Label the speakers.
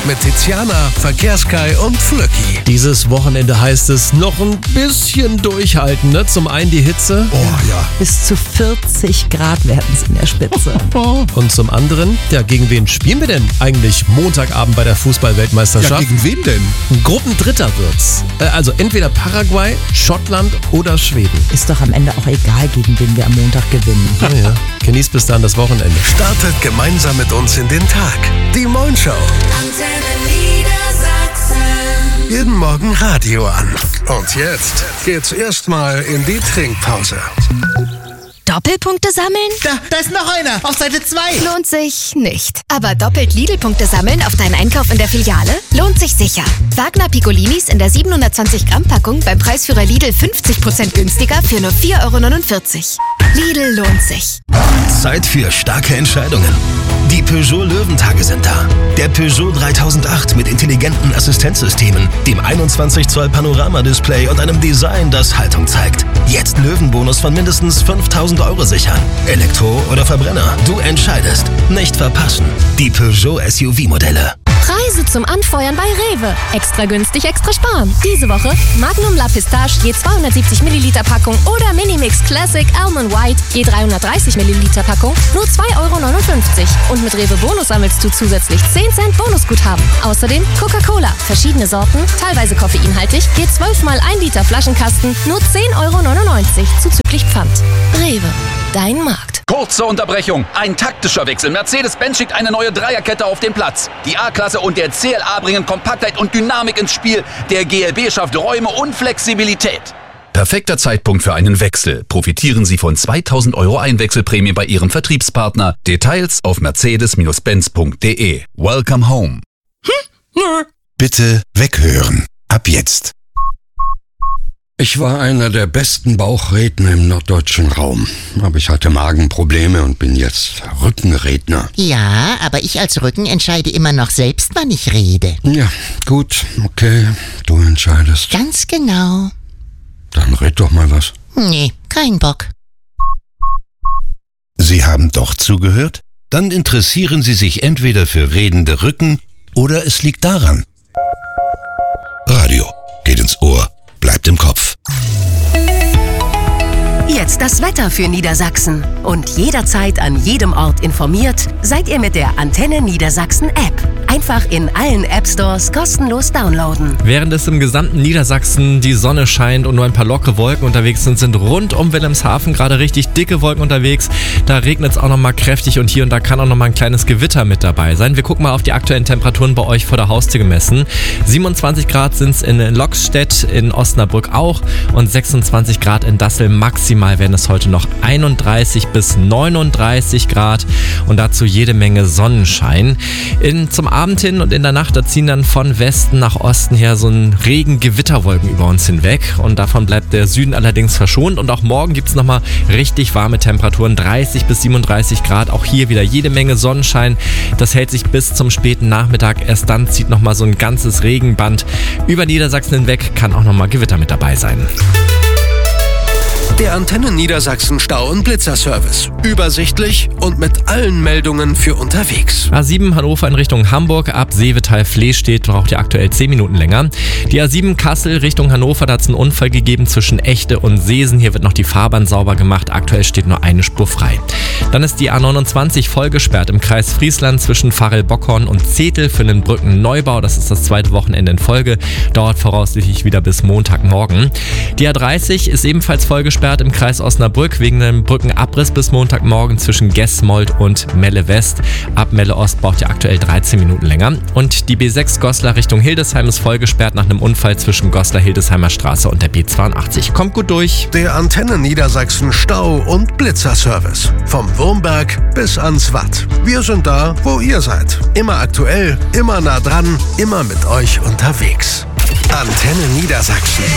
Speaker 1: mit Tiziana, Verkehrskai und Flöcki.
Speaker 2: Dieses Wochenende heißt es noch ein bisschen durchhalten, ne? Zum einen die Hitze.
Speaker 1: Oh ja.
Speaker 3: Bis zu 40 Grad werden es in der Spitze.
Speaker 2: Und zum anderen, ja, gegen wen spielen wir denn eigentlich Montagabend bei der
Speaker 1: Ja,
Speaker 2: Fußball-Weltmeisterschaft?
Speaker 1: gegen wen denn?
Speaker 2: Gruppendritter wird's. Also entweder Paraguay, Schottland oder Schweden.
Speaker 3: Ist doch am Ende auch egal, gegen wen wir am Montag gewinnen.
Speaker 2: Ja. Genießt bis dann das Wochenende.
Speaker 1: Startet gemeinsam mit uns in den Tag. Die Moin Show.
Speaker 4: Antenne Niedersachsen.
Speaker 1: Jeden Morgen Radio an. Und jetzt geht's erstmal in die Trinkpause.
Speaker 5: Doppelpunkte sammeln?
Speaker 6: Da ist noch einer, auf Seite 2.
Speaker 5: Lohnt sich nicht. Aber doppelt Lidl-Punkte sammeln auf deinen Einkauf in der Filiale? Lohnt sich sicher. Wagner Piccolinis in der 720 Gramm Packung beim Preisführer Lidl 50% günstiger für nur 4,49 €. Lidl lohnt sich.
Speaker 7: Zeit für starke Entscheidungen. Die Peugeot Löwentage sind da. Der Peugeot 3008 mit intelligenten Assistenzsystemen, dem 21 Zoll Panoramadisplay und einem Design, das Haltung zeigt. Jetzt Löwenbonus von mindestens 5.000 € sichern. Elektro oder Verbrenner, du entscheidest. Nicht verpassen. Die Peugeot SUV-Modelle.
Speaker 5: Preise zum Anfeuern bei Rewe. Extra günstig, extra sparen. Diese Woche Magnum La Pistache je 270 Milliliter Packung oder Minimix Classic Almond White je 330 Milliliter Packung nur 2,59 €. Und mit Rewe Bonus sammelst du zusätzlich 10 Cent Bonusguthaben. Außerdem Coca-Cola, verschiedene Sorten, teilweise koffeinhaltig, je 12 mal 1 Liter Flaschenkasten nur 10,99 € zuzüglich Pfand. Rewe, dein Markt.
Speaker 8: Kurze Unterbrechung. Ein taktischer Wechsel. Mercedes-Benz schickt eine neue Dreierkette auf den Platz. Die A-Klasse und der CLA bringen Kompaktheit und Dynamik ins Spiel. Der GLB schafft Räume und Flexibilität.
Speaker 9: Perfekter Zeitpunkt für einen Wechsel. Profitieren Sie von 2.000 € Einwechselprämie bei Ihrem Vertriebspartner. Details auf mercedes-benz.de. Welcome home.
Speaker 1: Bitte weghören. Ab jetzt.
Speaker 10: Ich war einer der besten Bauchredner im norddeutschen Raum. Aber ich hatte Magenprobleme und bin jetzt Rückenredner.
Speaker 6: Ja, aber ich als Rücken entscheide immer noch selbst, wann ich rede.
Speaker 10: Ja, gut, okay, du entscheidest.
Speaker 6: Ganz genau.
Speaker 10: Dann red doch mal was.
Speaker 6: Nee, kein Bock.
Speaker 1: Sie haben doch zugehört? Dann interessieren Sie sich entweder für redende Rücken oder es liegt daran. Radio geht ins Ohr, bleibt im Kopf.
Speaker 11: Jetzt das Wetter für Niedersachsen. Und jederzeit an jedem Ort informiert, seid ihr mit der Antenne Niedersachsen App. Einfach in allen App-Stores kostenlos downloaden.
Speaker 12: Während es im gesamten Niedersachsen die Sonne scheint und nur ein paar lockere Wolken unterwegs sind rund um Wilhelmshaven gerade richtig dicke Wolken unterwegs. Da regnet es auch nochmal kräftig und hier und da kann auch nochmal ein kleines Gewitter mit dabei sein. Wir gucken mal auf die aktuellen Temperaturen bei euch vor der Haustür gemessen. 27 Grad sind es in Loxstedt, in Osnabrück auch und 26 Grad in Dassel. Maximal werden es heute noch 31 bis 39 Grad und dazu jede Menge Sonnenschein. Zum Abend hin und in der Nacht, da ziehen dann von Westen nach Osten her so ein Regen-Gewitterwolken über uns hinweg und davon bleibt der Süden allerdings verschont und auch morgen gibt es nochmal richtig warme Temperaturen, 30 bis 37 Grad, auch hier wieder jede Menge Sonnenschein, das hält sich bis zum späten Nachmittag, erst dann zieht nochmal so ein ganzes Regenband über Niedersachsen hinweg, kann auch nochmal Gewitter mit dabei sein.
Speaker 1: Der Antenne Niedersachsen Stau- und Blitzerservice. Übersichtlich und mit allen Meldungen für unterwegs.
Speaker 12: A7 Hannover in Richtung Hamburg, ab Seevetal-Flehstedt braucht ihr aktuell 10 Minuten länger. Die A7 Kassel Richtung Hannover, da hat es einen Unfall gegeben zwischen Echte und Seesen. Hier wird noch die Fahrbahn sauber gemacht. Aktuell steht nur eine Spur frei. Dann ist die A29 vollgesperrt im Kreis Friesland zwischen Varel-Bockhorn und Zetel für einen Brückenneubau. Das ist das zweite Wochenende in Folge. Dauert voraussichtlich wieder bis Montagmorgen. Die A30 ist ebenfalls vollgesperrt im Kreis Osnabrück wegen einem Brückenabriss bis Montagmorgen zwischen Gesmold und Melle West. Ab Melle Ost braucht ihr aktuell 13 Minuten länger. Und die B6 Goslar Richtung Hildesheim ist vollgesperrt nach einem Unfall zwischen Goslar-Hildesheimer Straße und der B82. Kommt gut durch.
Speaker 1: Der Antenne Niedersachsen Stau- und Blitzerservice. Vom Wurmberg bis ans Watt. Wir sind da, wo ihr seid. Immer aktuell, immer nah dran, immer mit euch unterwegs. Antenne Niedersachsen.